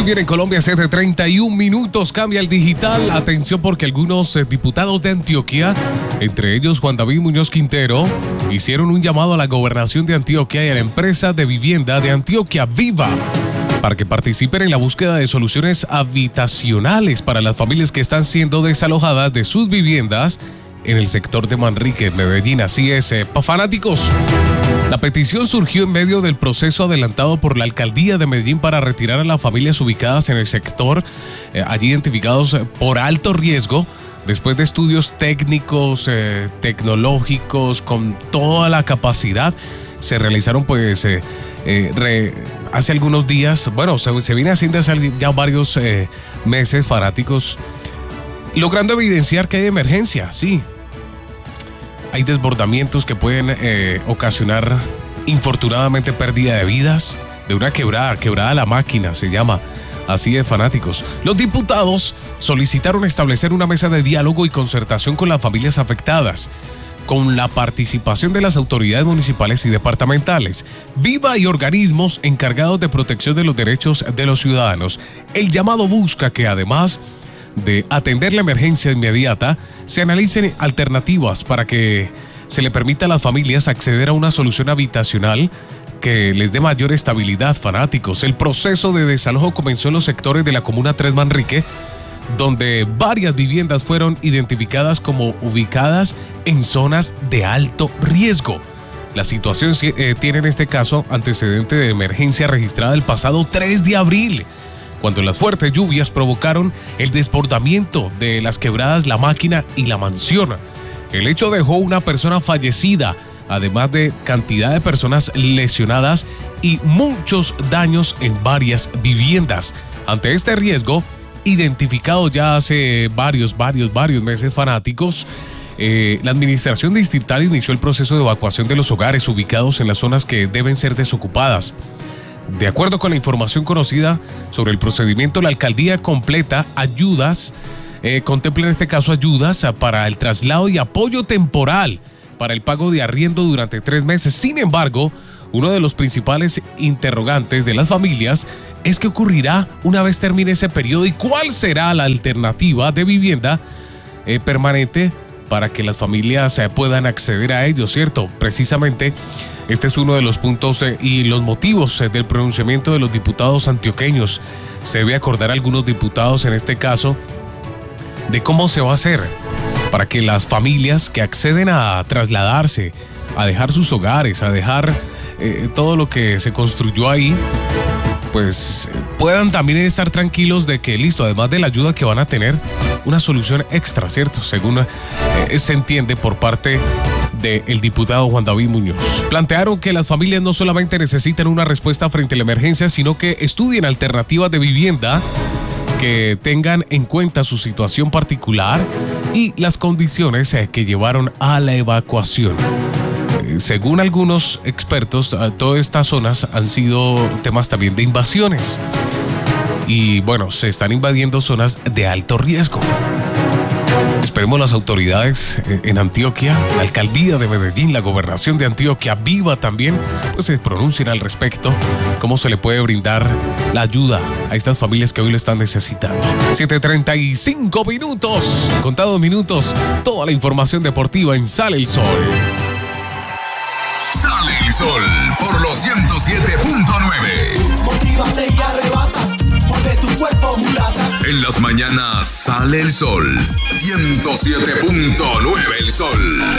bien, en Colombia, 7:31 minutos, cambia el digital. Atención, porque algunos diputados de Antioquia, entre ellos Juan David Muñoz Quintero, hicieron un llamado a la gobernación de Antioquia y a la empresa de vivienda de Antioquia Viva para que participen en la búsqueda de soluciones habitacionales para las familias que están siendo desalojadas de sus viviendas en el sector de Manrique, Medellín. Así es, fanáticos. La petición surgió en medio del proceso adelantado por la alcaldía de Medellín para retirar a las familias ubicadas en el sector, allí identificados por alto riesgo, después de estudios técnicos, tecnológicos, con toda la capacidad. Se realizaron pues hace algunos días, bueno, se viene haciendo hace ya varios meses, fanáticos, logrando evidenciar que hay emergencia, sí. Hay desbordamientos que pueden ocasionar, infortunadamente, pérdida de vidas, de una quebrada la máquina, se llama, así de fanáticos. Los diputados solicitaron establecer una mesa de diálogo y concertación con las familias afectadas, con la participación de las autoridades municipales y departamentales, Viva y organismos encargados de protección de los derechos de los ciudadanos. El llamado busca que, además de atender la emergencia inmediata, se analicen alternativas para que se le permita a las familias acceder a una solución habitacional que les dé mayor estabilidad, fanáticos. El proceso de desalojo comenzó en los sectores de la Comuna 3 Manrique, donde varias viviendas fueron identificadas como ubicadas en zonas de alto riesgo. La situación tiene en este caso antecedente de emergencia registrada el pasado 3 de abril, cuando las fuertes lluvias provocaron el desbordamiento de las quebradas La Máquina y La Mansión. El hecho dejó una persona fallecida, además de cantidad de personas lesionadas y muchos daños en varias viviendas. Ante este riesgo, identificado ya hace varios meses, fanáticos, la administración distrital inició el proceso de evacuación de los hogares ubicados en las zonas que deben ser desocupadas. De acuerdo con la información conocida sobre el procedimiento, la alcaldía contempla en este caso ayudas para el traslado y apoyo temporal para el pago de arriendo durante 3 meses. Sin embargo, uno de los principales interrogantes de las familias es qué ocurrirá una vez termine ese periodo y cuál será la alternativa de vivienda permanente para que las familias puedan acceder a ello, ¿cierto? Precisamente este es uno de los puntos y los motivos del pronunciamiento de los diputados antioqueños. Se debe acordar a algunos diputados en este caso de cómo se va a hacer para que las familias que acceden a trasladarse, a dejar sus hogares, a dejar todo lo que se construyó ahí, pues puedan también estar tranquilos de que, listo, además de la ayuda que van a tener, una solución extra, ¿cierto? Según se entiende por parte del diputado Juan David Muñoz. Plantearon que las familias no solamente necesitan una respuesta frente a la emergencia, sino que estudien alternativas de vivienda que tengan en cuenta su situación particular y las condiciones que llevaron a la evacuación. Según algunos expertos, todas estas zonas han sido temas también de invasiones. Y bueno, se están invadiendo zonas de alto riesgo. Esperemos las autoridades en Antioquia, la alcaldía de Medellín, la gobernación de Antioquia, Viva también, pues se pronuncien al respecto, cómo se le puede brindar la ayuda a estas familias que hoy lo están necesitando. 7:35 minutos, contados minutos, toda la información deportiva en Sale el Sol. Sale el Sol por los 107.9. Motívate y arrebata, mueve tu cuerpo, mulata. En las mañanas sale el sol. 107.9 el sol.